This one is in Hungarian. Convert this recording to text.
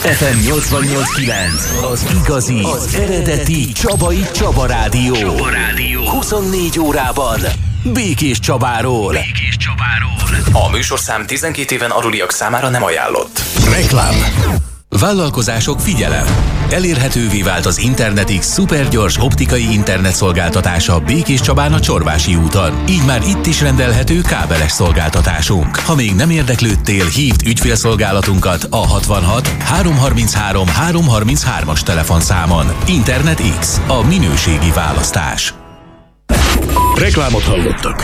FM 88.9, az igazi, az eredeti Csabai Csaba Rádió. 24 órában Békés Csabáról. A műsorszám 12 éven aluliak számára nem ajánlott. Reklám. Vállalkozások, figyelem! Elérhetővé vált az Internetix szupergyors optikai internetszolgáltatása Békés Csabán a Csorvási úton. Így már itt is rendelhető kábeles szolgáltatásunk. Ha még nem érdeklődtél, hívd ügyfélszolgálatunkat a 66 333 333-as telefonszámon. Internetix, a minőségi választás. Reklámot hallottak.